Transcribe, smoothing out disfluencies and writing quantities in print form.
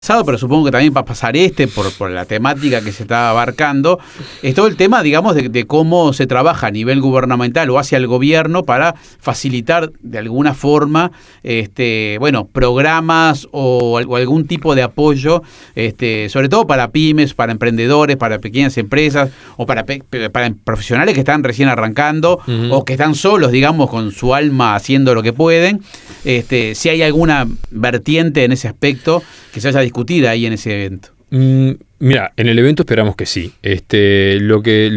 pero supongo que también va a pasar por la temática que se está abarcando, es todo el tema, digamos, de cómo se trabaja a nivel gubernamental o hacia el gobierno para facilitar de alguna forma, programas o algún tipo de apoyo, sobre todo para pymes, para emprendedores, para pequeñas empresas o para profesionales que están recién arrancando o que están solos, digamos, con su alma haciendo lo que pueden. Si hay alguna vertiente en ese aspecto que se haya discutida ahí en ese evento. Mira, en el evento esperamos que sí. Lo que